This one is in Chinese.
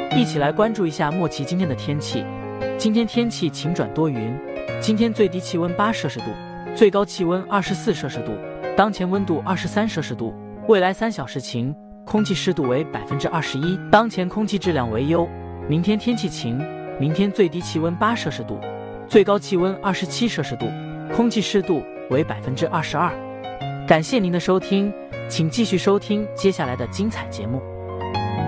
一起来关注一下莫奇今天的天气。今天天气晴转多云，今天最低气温8摄氏度，最高气温24摄氏度，当前温度23摄氏度。未来3小时晴，空气湿度为21%，当前空气质量为优。明天天气晴，明天最低气温8摄氏度，最高气温27摄氏度，空气湿度为22%。感谢您的收听，请继续收听接下来的精彩节目。